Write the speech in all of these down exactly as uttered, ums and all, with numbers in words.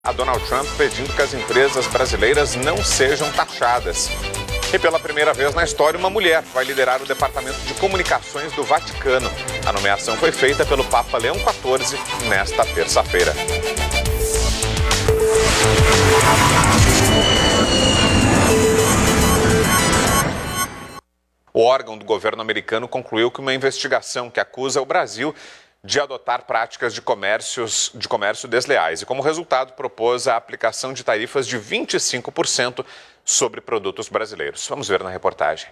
a Donald Trump pedindo que as empresas brasileiras não sejam taxadas. E pela primeira vez na história, uma mulher vai liderar o Departamento de Comunicações do Vaticano. A nomeação foi feita pelo Papa Leão quatorze nesta terça-feira. O órgão do governo americano concluiu que uma investigação que acusa o Brasil de adotar práticas de, comércios, de comércio desleais e, como resultado, propôs a aplicação de tarifas de vinte e cinco por cento sobre produtos brasileiros. Vamos ver na reportagem.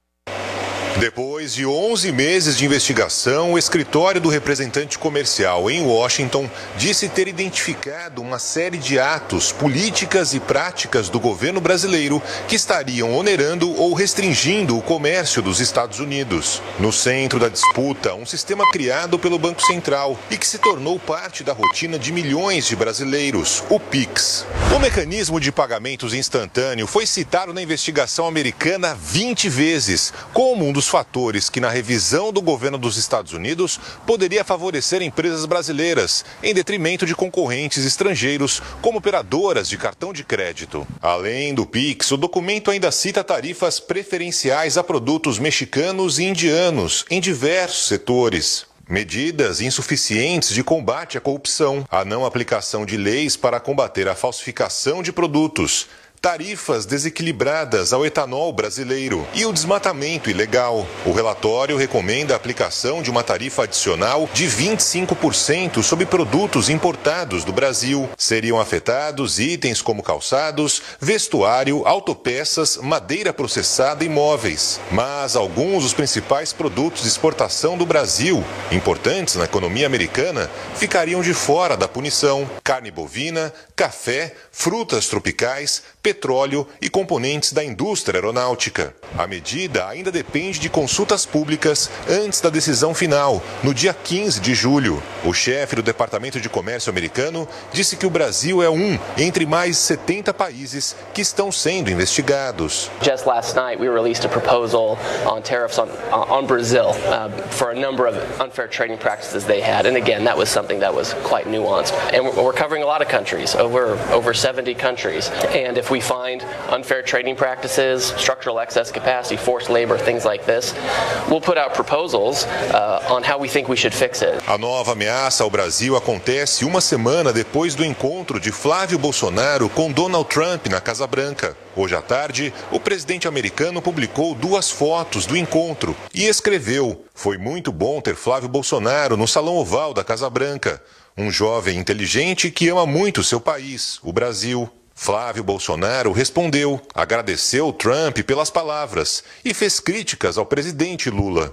Depois de onze meses de investigação, o escritório do representante comercial em Washington disse ter identificado uma série de atos, políticas e práticas do governo brasileiro que estariam onerando ou restringindo o comércio dos Estados Unidos. No centro da disputa, um sistema criado pelo Banco Central e que se tornou parte da rotina de milhões de brasileiros, o Pix. O mecanismo de pagamentos instantâneo foi citado na investigação americana vinte vezes como um dos fatores que, na revisão do governo dos Estados Unidos, poderia favorecer empresas brasileiras, em detrimento de concorrentes estrangeiros, como operadoras de cartão de crédito. Além do Pix, o documento ainda cita tarifas preferenciais a produtos mexicanos e indianos, em diversos setores. Medidas insuficientes de combate à corrupção, a não aplicação de leis para combater a falsificação de produtos, tarifas desequilibradas ao etanol brasileiro e o desmatamento ilegal. O relatório recomenda a aplicação de uma tarifa adicional de vinte e cinco por cento sobre produtos importados do Brasil. Seriam afetados itens como calçados, vestuário, autopeças, madeira processada e móveis. Mas alguns dos principais produtos de exportação do Brasil, importantes na economia americana, ficariam de fora da punição. Carne bovina, café, frutas tropicais, petróleo e componentes da indústria aeronáutica. A medida ainda depende de consultas públicas antes da decisão final, no dia quinze de julho. O chefe do Departamento de Comércio americano disse que o Brasil é um entre mais setenta países que estão sendo investigados. Just last night we released a proposal on tariffs on, on Brazil uh, for a number of unfair trading practices they had. And again, that was something that was quite nuanced. And we're covering a lot of countries, over over seventy countries. And if we find unfair trading practices, structural excess capacity, forced labor, things like this, we'll put out proposals uh, on how we think we should fix it. A nova ameaça ao Brasil acontece uma semana depois do encontro de Flávio Bolsonaro com Donald Trump na Casa Branca. Hoje à tarde, o presidente americano publicou duas fotos do encontro e escreveu: "Foi muito bom ter Flávio Bolsonaro no Salão Oval da Casa Branca. Um jovem inteligente que ama muito seu país, o Brasil." Flávio Bolsonaro respondeu, agradeceu Trump pelas palavras e fez críticas ao presidente Lula.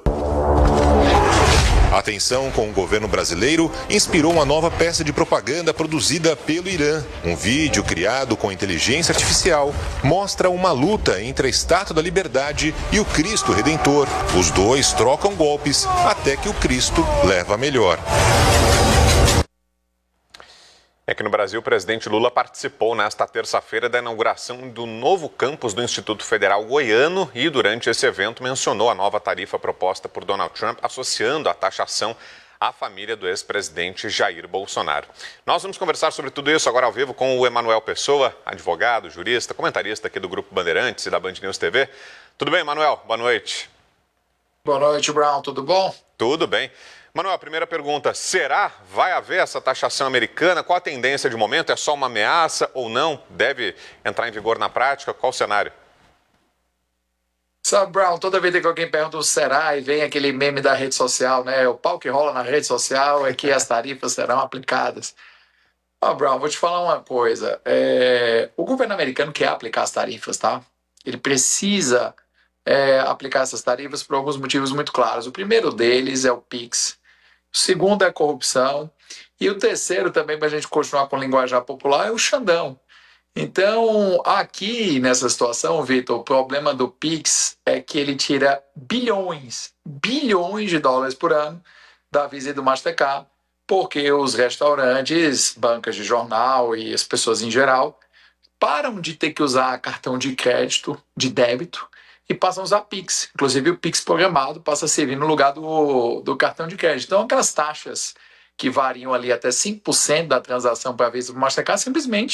A tensão com o governo brasileiro inspirou uma nova peça de propaganda produzida pelo Irã. Um vídeo criado com inteligência artificial mostra uma luta entre a Estátua da Liberdade e o Cristo Redentor. Os dois trocam golpes até que o Cristo leva a melhor. É que no Brasil, o presidente Lula participou nesta terça-feira da inauguração do novo campus do Instituto Federal Goiano e, durante esse evento, mencionou a nova tarifa proposta por Donald Trump, associando a taxação à família do ex-presidente Jair Bolsonaro. Nós vamos conversar sobre tudo isso agora ao vivo com o Emanuel Pessoa, advogado, jurista, comentarista aqui do Grupo Bandeirantes e da Band News T V. Tudo bem, Emanuel? Boa noite. Boa noite, Brown. Tudo bom? Tudo bem. Manuel, primeira pergunta, será, vai haver essa taxação americana? Qual a tendência de momento? É só uma ameaça ou não? Deve entrar em vigor na prática? Qual o cenário? Sabe, Brown, toda vez que alguém pergunta o será e vem aquele meme da rede social, né? O pau que rola na rede social é que as tarifas serão aplicadas. Ó, oh, Brown, vou te falar uma coisa. É... O governo americano quer aplicar as tarifas, tá? Ele precisa é, aplicar essas tarifas por alguns motivos muito claros. O primeiro deles é o Pix. O segundo é a corrupção. E o terceiro também, para a gente continuar com o linguajar popular, é o Xandão. Então, aqui nessa situação, Vitor, o problema do Pix é que ele tira bilhões, bilhões de dólares por ano da Visa e do Mastercard, porque os restaurantes, bancas de jornal e as pessoas em geral param de ter que usar cartão de crédito, de débito, e passam a usar Pix. Inclusive o Pix programado passa a servir no lugar do, do cartão de crédito. Então aquelas taxas que variam ali até cinco por cento da transação para Visa e Mastercard, simplesmente